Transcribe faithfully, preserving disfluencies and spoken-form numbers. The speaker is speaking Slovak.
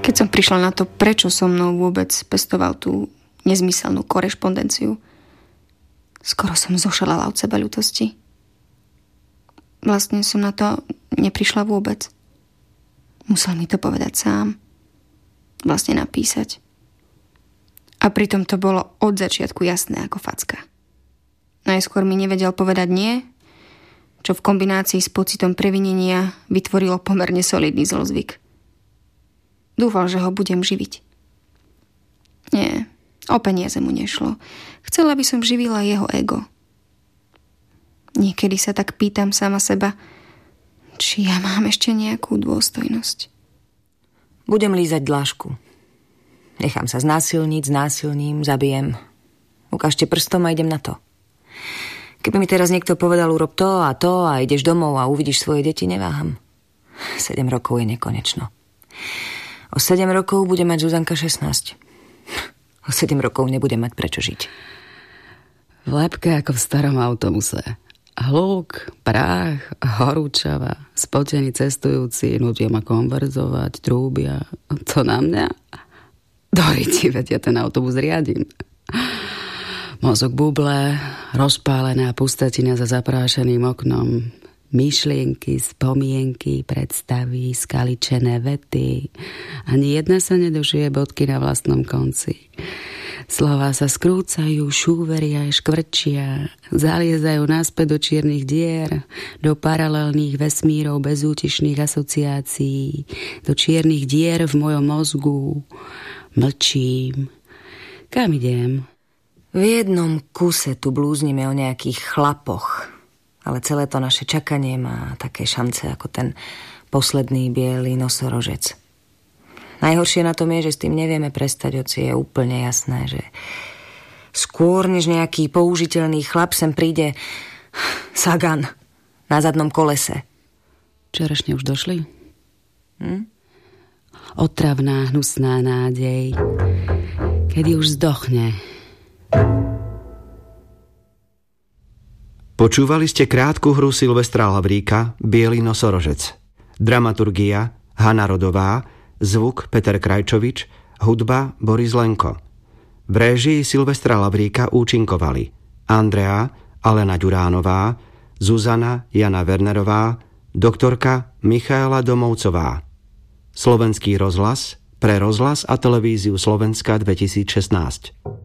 Keď som prišla na to, prečo so mnou vôbec pestoval tú nezmyselnú korešpondenciu, skoro som zošalala od seba ľútosti. Vlastne som na to neprišla vôbec. Musel mi to povedať sám. Vlastne napísať. A pritom to bolo od začiatku jasné ako facka. Najskôr mi nevedel povedať nie, čo v kombinácii s pocitom previnenia vytvorilo pomerne solidný zlozvyk. Dúfal, že ho budem živiť. Nie, o peniaze mu nešlo. Chcela by som živila jeho ego. Niekedy sa tak pýtam sama seba, či ja mám ešte nejakú dôstojnosť. Budem lízať dlášku. Nechám sa znásilniť, znásilním, zabijem. Ukážte prstom a idem na to. Keby mi teraz niekto povedal, urob to a to a ideš domov a uvidíš svoje deti, neváham. Sedem rokov je nekonečno. O sedem rokov bude mať Zuzanka šestnásť. O sedem rokov nebude mať prečo žiť. V lebke ako v starom autobuse. Hluk, prach, horúčava, spotení cestujúci, nutia ma konverzovať, trúbia. To na mňa? Doriti, veď ja ten autobus riadím. Mozog buble, rozpálená pustatina za zaprášeným oknom, myšlienky, spomienky, predstavy, skaličené vety. Ani jedna sa nedožije bodky na vlastnom konci. Slová sa skrúcajú, šúveria, škvrčia, zaliezajú naspäť do čiernych dier, do paralelných vesmírov bezútišných asociácií, do čiernych dier v mojom mozgu. Mlčím. Kam idem? V jednom kuse tu blúznime o nejakých chlapoch, ale celé to naše čakanie má také šance ako ten posledný biely nosorožec. Najhoršie na tom je, že s tým nevieme prestať, hoci je úplne jasné, že skôr než nejaký použiteľný chlap sem príde Sagan na zadnom kolese. Čerešne už došli? Hm? Otravná, hnusná nádej, kedy už zdochne. Počúvali ste krátku hru Silvestra Lavríka Biely nosorožec. Dramaturgia Hana Rodová, zvuk Peter Krajčovič, hudba Boris Lenko. V réžii Silvestra Lavríka účinkovali Andrea Alena Ďuránová, Zuzana Jana Wernerová, doktorka Michaela Domovcová. Slovenský rozhlas pre rozhlas a televíziu Slovenska dvetisícšestnásť.